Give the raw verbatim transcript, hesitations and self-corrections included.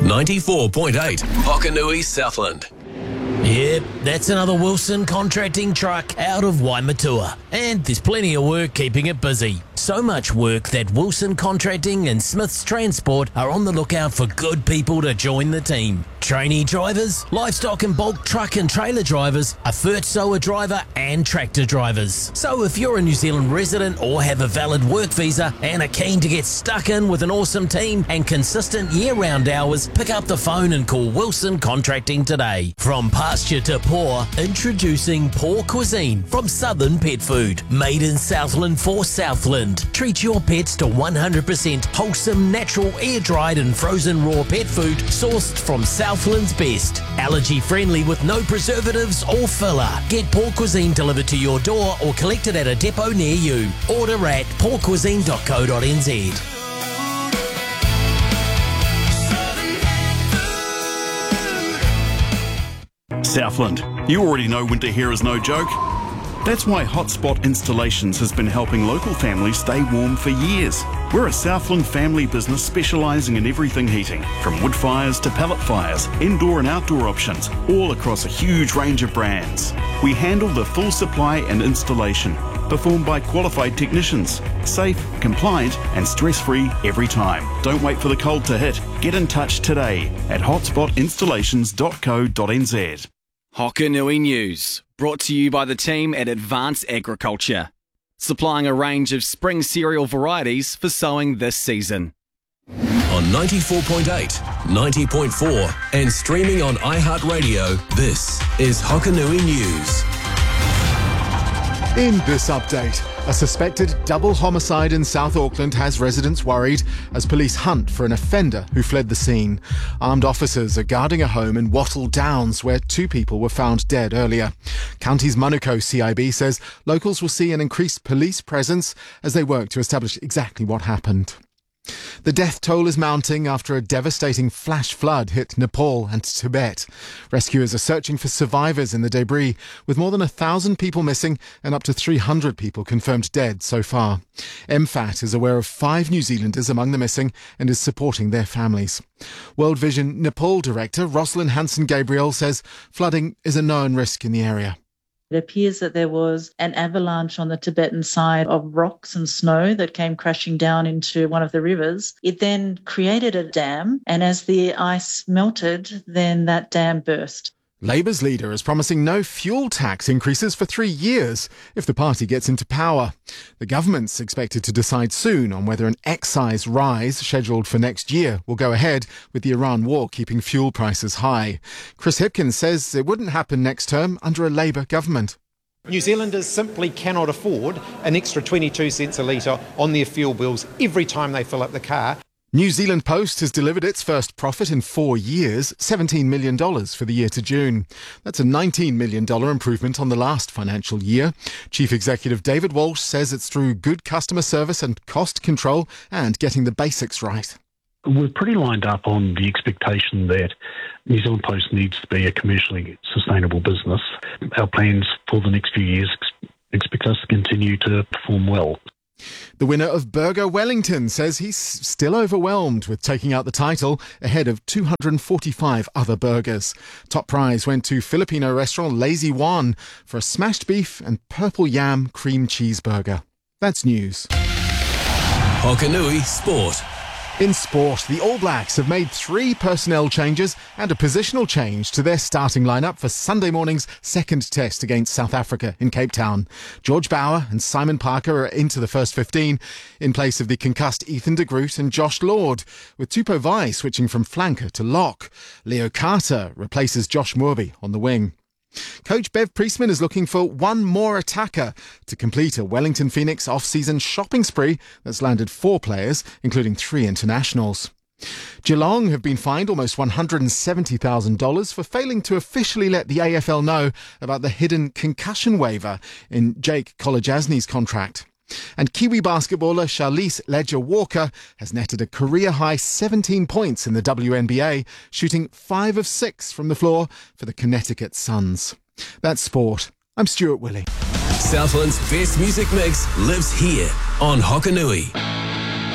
ninety-four point eight Hokanui Southland. Yep, that's another Wilson contracting truck out of Waimatua. And there's plenty of work keeping it busy. So much work that Wilson Contracting and Smith's Transport are on the lookout for good people to join the team. Trainee drivers, livestock and bulk truck and trailer drivers, a Furtsoa driver and tractor drivers. So if you're a New Zealand resident or have a valid work visa and are keen to get stuck in with an awesome team and consistent year-round hours, pick up the phone and call Wilson Contracting today. From pasture to paw, introducing Paw Cuisine from Southern Pet Food. Made in Southland for Southland. Treat your pets to one hundred percent wholesome, natural, air-dried and frozen raw pet food sourced from Southland's best. Allergy-friendly with no preservatives or filler. Get Paw Cuisine delivered to your door or collect it at a depot near you. Order at paw cuisine dot co dot n z. Southland, you already know winter here is no joke. That's why Hotspot Installations has been helping local families stay warm for years. We're a Southland family business specialising in everything heating, from wood fires to pellet fires, indoor and outdoor options, all across a huge range of brands. We handle the full supply and installation, performed by qualified technicians. Safe, compliant and stress-free every time. Don't wait for the cold to hit. Get in touch today at hotspot installations dot co dot n z. Hokanui News, brought to you by the team at Advanced Agriculture, supplying a range of spring cereal varieties for sowing this season. On ninety-four point eight, ninety point four and streaming on iHeartRadio, this is Hokanui News. In this update, a suspected double homicide in South Auckland has residents worried as police hunt for an offender who fled the scene. Armed officers are guarding a home in Wattle Downs where two people were found dead earlier. County's Manukau C I B says locals will see an increased police presence as they work to establish exactly what happened. The death toll is mounting after a devastating flash flood hit Nepal and Tibet. Rescuers are searching for survivors in the debris, with more than a thousand people missing and up to three hundred people confirmed dead so far. M FAT is aware of five New Zealanders among the missing and is supporting their families. World Vision Nepal director Rosalind Hansen-Gabriel says flooding is a known risk in the area. It appears that there was an avalanche on the Tibetan side of rocks and snow that came crashing down into one of the rivers. It then created a dam, and as the ice melted, then that dam burst. Labour's leader is promising no fuel tax increases for three years if the party gets into power. The government's expected to decide soon on whether an excise rise scheduled for next year will go ahead, with the Iran war keeping fuel prices high. Chris Hipkins says it wouldn't happen next term under a Labour government. New Zealanders simply cannot afford an extra twenty-two cents a litre on their fuel bills every time they fill up the car. New Zealand Post has delivered its first profit in four years, seventeen million dollars for the year to June. That's a nineteen million dollars improvement on the last financial year. Chief Executive David Walsh says it's through good customer service and cost control and getting the basics right. We're pretty lined up on the expectation that New Zealand Post needs to be a commercially sustainable business. Our plans for the next few years expect us to continue to perform well. The winner of Burger Wellington says he's still overwhelmed with taking out the title ahead of two hundred forty-five other burgers. Top prize went to Filipino restaurant Lazy One for a smashed beef and purple yam cream cheeseburger. That's news. Hokanui Sport. In sport, the All Blacks have made three personnel changes and a positional change to their starting lineup for Sunday morning's second test against South Africa in Cape Town. George Bower and Simon Parker are into the first fifteen in place of the concussed Ethan de Groot and Josh Lord, with Tupou Vaa'i switching from flanker to lock. Leo Carter replaces Josh Moorby on the wing. Coach Bev Priestman is looking for one more attacker to complete a Wellington Phoenix off-season shopping spree that's landed four players, including three internationals. Geelong have been fined almost one hundred seventy thousand dollars for failing to officially let the A F L know about the hidden concussion waiver in Jake Kolajasny's contract. And Kiwi basketballer Charlize Leger-Walker has netted a career-high seventeen points in the W N B A, shooting five of six from the floor for the Connecticut Suns. That's sport. I'm Stuart Willey. Southland's best music mix lives here on Hokanui.